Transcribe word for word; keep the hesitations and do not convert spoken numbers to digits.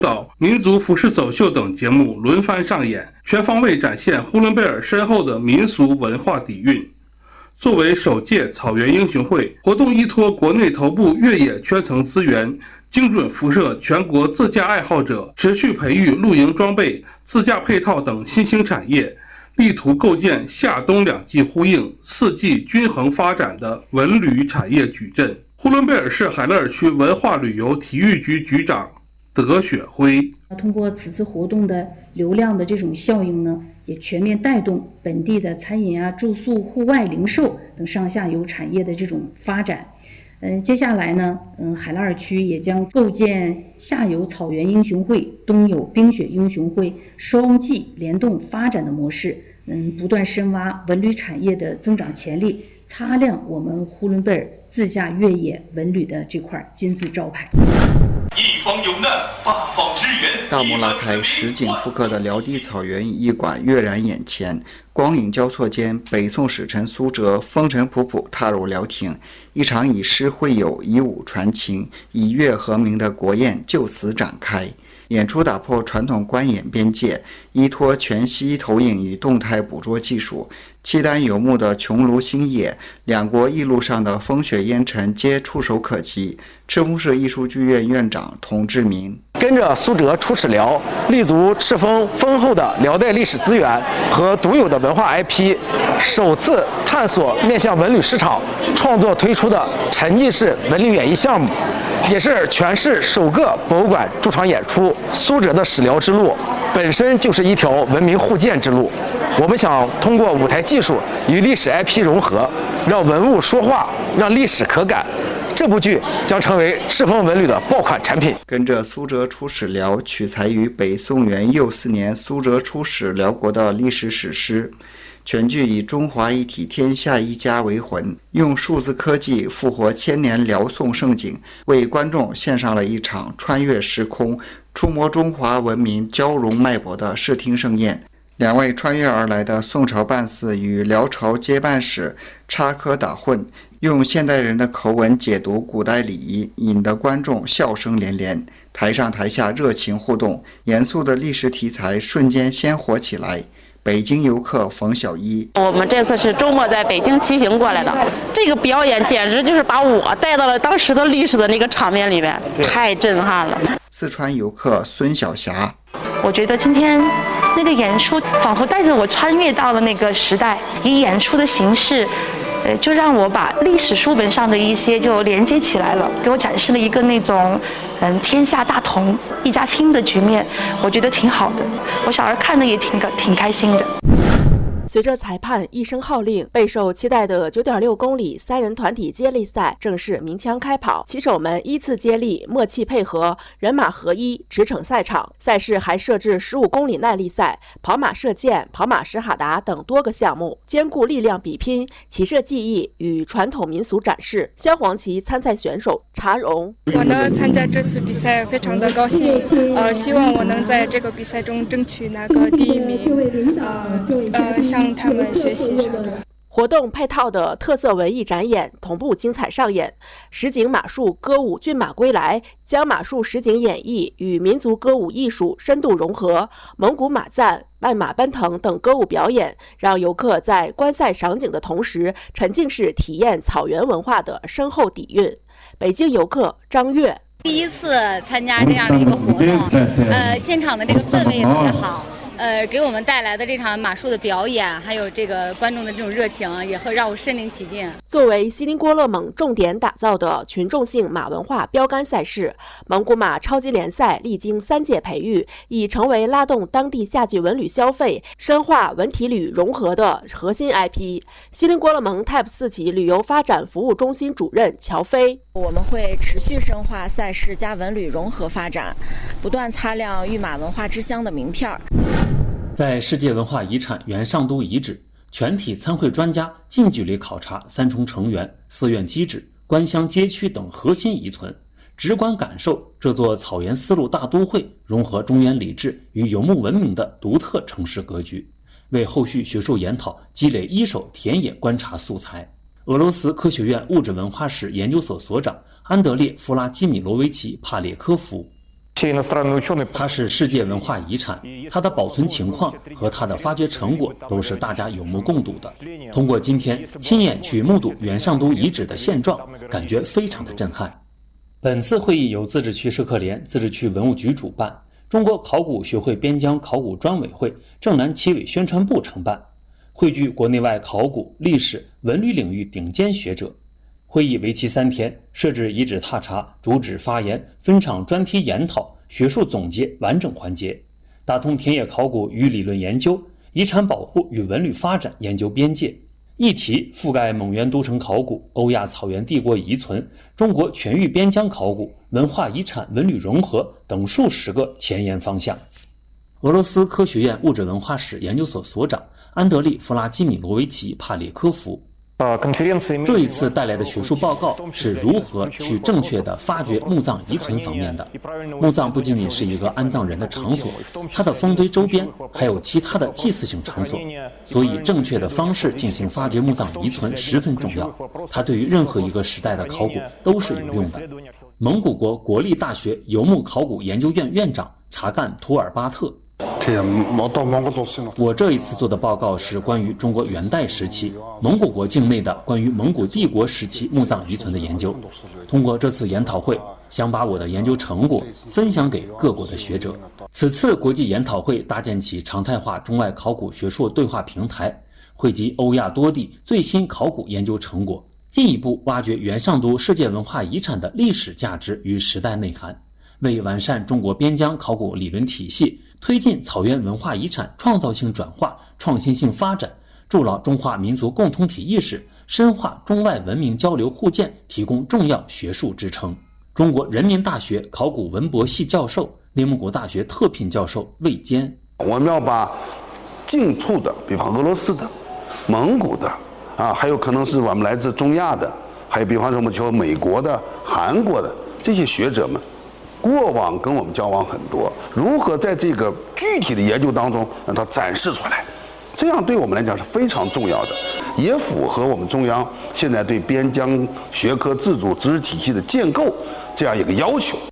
岛、民族服饰走秀等节目轮番上演，全方位展现呼伦贝尔深厚的民俗文化底蕴。作为首届草原英雄会，活动依托国内头部越野圈层资源，精准辐射全国自驾爱好者，持续培育露营装备、自驾配套等新兴产业，力图构建夏冬两季呼应、四季均衡发展的文旅产业矩阵。呼伦贝尔市海勒尔区文化旅游体育局局长德雪辉通过此次活动的流量的这种效应呢，也全面带动本地的餐饮啊、住宿、户外零售等上下游产业的这种发展。呃，接下来呢，嗯，海拉尔区也将构建下游草原英雄会、东有冰雪英雄会双季联动发展的模式，嗯，不断深挖文旅产业的增长潜力，擦亮我们呼伦贝尔自驾越野文旅的这块金字招牌。 一方有难，八方支援。 大幕拉开，实景复刻的辽地草原艺馆跃然眼前。光影交错间，北宋使臣苏辙风尘仆仆踏入辽庭，一场以诗会友、以武传情、以乐和鸣的国宴就此展开。演出打破传统观演边界，依托全息投影与动态捕捉技术，契丹游牧的穹庐星野，两国驿路上的风雪烟尘皆触手可及。赤峰市艺术剧院院长童志明跟着苏辙出使辽，立足赤峰丰厚的辽代历史资源和独有的文化 I P， 首次探索面向文旅市场创作推出的沉浸式文旅演艺项目，也是全市首个博物馆驻场演出。苏辙的史辽之路本身就是一条文明互鉴之路，我们想通过舞台技术与历史 I P 融合，让文物说话，让历史可感。这部剧将成为赤峰文旅的爆款产品。 跟着苏辙出使辽，取材于北宋元佑四年苏辙出使辽国的历史史诗。全剧以中华一体天下一家为魂，用数字科技复活千年辽宋盛景，为观众献上了一场穿越时空、触摸中华文明交融脉搏的视听盛宴。两位穿越而来的宋朝办事与辽朝接办使插科打诨，用现代人的口吻解读古代礼仪，引得观众笑声连连。台上台下热情互动，严肃的历史题材瞬间鲜活起来。北京游客冯小一， 我们这次是周末在北京骑行过来的，这个表演简直就是把我带到了当时的历史的那个场面里面，太震撼了。 四川游客孙晓霞， 我觉得今天那个演出仿佛带着我穿越到了那个时代，以演出的形式呃，就让我把历史书本上的一些就连接起来了，给我展示了一个那种嗯天下大同一家亲的局面，我觉得挺好的，我小孩看的也挺挺开心的。 随着裁判一声号令，备受期待的 九点六公里三人团体接力赛正式鸣枪开跑，骑手们依次接力，默契配合，人马合一，驰骋赛场。赛事还设置十五公里耐力赛、跑马射箭、跑马石哈达等多个项目，兼顾力量比拼、骑射技艺与传统民俗展示。镶黄旗参赛选手查荣， 我呢参加这次比赛非常的高兴，呃，希望我能在这个比赛中争取拿个第一名，呃呃，向他们学习啥的。 活动配套的特色文艺展演同步精彩上演，实景马术歌舞骏马归来将马术实景演绎与民族歌舞艺术深度融合，蒙古马赞、万马奔腾等歌舞表演，让游客在观赛赏景的同时，沉浸式体验草原文化的深厚底蕴。北京游客张悦， 第一次参加这样的一个活动，呃，现场的这个氛围也特别好。呃，给我们带来的这场马术的表演，还有这个观众的这种热情，也会让我身临其境。 作为锡林郭勒盟重点打造的群众性马文化标杆赛事，蒙古马超级联赛历经三届培育，已成为拉动当地夏季文旅消费、深化文体旅融合的核心 I P。锡林郭勒盟 Type 四级旅游发展服务中心主任乔飞， 我们会持续深化赛事加文旅融合发展，不断擦亮御马文化之乡的名片。 在世界文化遗产元上都遗址，全体参会专家近距离考察三重城垣、寺院基址、官乡街区等核心遗存，直观感受这座草原丝路大都会融合中原礼制与游牧文明的独特城市格局，为后续学术研讨积累一手田野观察素材。俄罗斯科学院物质文化史研究所所长安德烈·弗拉基米罗维奇·帕列科夫， 它是世界文化遗产，它的保存情况和它的发掘成果都是大家有目共睹的。通过今天亲眼去目睹元上都遗址的现状，感觉非常的震撼。本次会议由自治区社科联、自治区文物局主办，中国考古学会边疆考古专委会、正南七委宣传部承办，汇聚国内外考古、历史、文旅领域顶尖学者。会议为期三天，设置遗址踏查、主旨发言、分场专题研讨、学术总结完整环节，打通田野考古与理论研究、遗产保护与文旅发展研究边界。议题覆盖蒙元都城考古、欧亚草原帝国遗存、中国全域边疆考古、文化遗产文旅融合等数十个前沿方向。俄罗斯科学院物质文化史研究所所长安德利·弗拉基米罗维奇·帕列科夫这一次带来的学术报告是如何去正确的发掘墓葬遗存方面的。墓葬不仅仅是一个安葬人的场所，它的封堆周边还有其他的祭祀性场所，所以正确的方式进行发掘墓葬遗存十分重要，它对于任何一个时代的考古都是有用的。蒙古国国立大学游牧考古研究院院长查干图尔巴特，我这一次做的报告是关于中国元代时期蒙古国境内的关于蒙古帝国时期墓葬遗存的研究。通过这次研讨会，想把我的研究成果分享给各国的学者。此次国际研讨会搭建起常态化中外考古学术对话平台，汇集欧亚多地最新考古研究成果，进一步挖掘元上都世界文化遗产的历史价值与时代内涵，为完善中国边疆考古理论体系，推进草原文化遗产创造性转化、创新性发展，筑牢中华民族共同体意识，深化中外文明交流互鉴，提供重要学术支撑。中国人民大学考古文博系教授、内蒙古大学特聘教授魏坚， 我们要把近处的，比方俄罗斯的、蒙古的啊，还有可能是我们来自中亚的，还有比方说我们求美国的、韩国的这些学者们，过往跟我们交往很多，如何在这个具体的研究当中让它展示出来，这样对我们来讲是非常重要的，也符合我们中央现在对边疆学科自主知识体系的建构这样一个要求。